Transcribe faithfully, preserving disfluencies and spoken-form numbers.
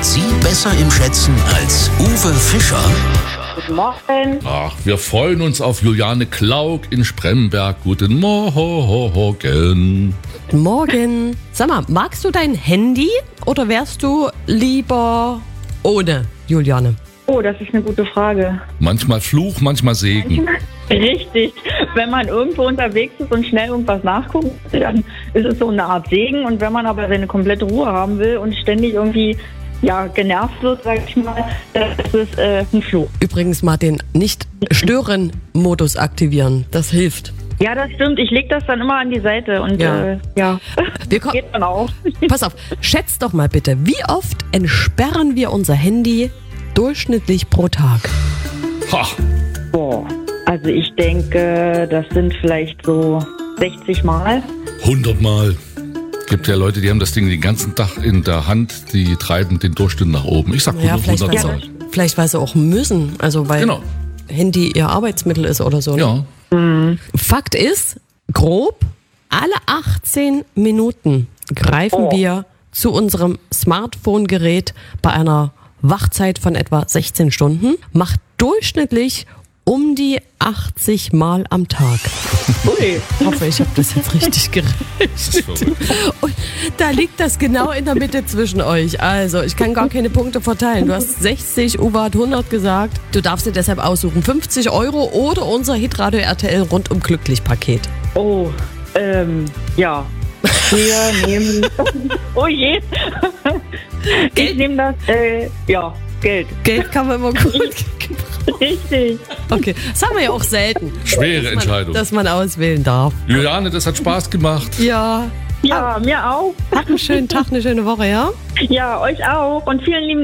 Sie besser im Schätzen als Uwe Fischer? Guten Morgen. Ach, wir freuen uns auf Juliane Klauk in Spremberg. Guten Morgen. Morgen. Sag mal, magst du dein Handy oder wärst du lieber ohne, Juliane? Oh, das ist eine gute Frage. Manchmal Fluch, manchmal Segen. Richtig. Wenn man irgendwo unterwegs ist und schnell irgendwas nachguckt, dann ist es so eine Art Segen. Und wenn man aber seine komplette Ruhe haben will und ständig irgendwie ja, genervt wird, sag ich mal, das ist äh, ein Fluch. Übrigens mal den Nicht-Stören-Modus aktivieren. Das hilft. Ja, das stimmt. Ich lege das dann immer an die Seite und Ja. äh, ja, Wir ko- geht dann auch. Pass auf, schätzt doch mal bitte, wie oft entsperren wir unser Handy durchschnittlich pro Tag? Ha, Boah, also ich denke, das sind vielleicht so sechzig Mal. hundert Mal. Gibt ja Leute, die haben das Ding den ganzen Tag in der Hand, die treiben den Durchschnitt nach oben. Ich sag Ja, vielleicht, hundert weil Mal. sie, vielleicht weil sie auch müssen, also weil Genau. Handy ihr Arbeitsmittel ist oder so. Ne? Ja. Fakt ist, grob, alle achtzehn Minuten greifen Oh. wir zu unserem Smartphone-Gerät bei einer Wachzeit von etwa sechzehn Stunden, macht durchschnittlich um die achtzig Mal am Tag. Ui. Ich hoffe, ich habe das jetzt richtig gerechnet. Und da liegt das genau in der Mitte zwischen euch. Also, ich kann gar keine Punkte verteilen. Du hast sechzig, Uwe hat hundert gesagt. Du darfst dir deshalb aussuchen, fünfzig Euro oder unser Hitradio R T L rundum glücklich Paket. Oh, ähm, ja. Wir nehmen. Oh je. Ich nehme das, äh, ja, Geld. Geld kann man immer gut gebrauchen. Richtig. Okay, das haben wir ja auch selten. Schwere Entscheidung. Dass man auswählen darf. Juliane, das hat Spaß gemacht. Ja, Ja, mir auch. habt einen schönen Tag, eine schöne Woche, ja? Ja, euch auch. Und vielen lieben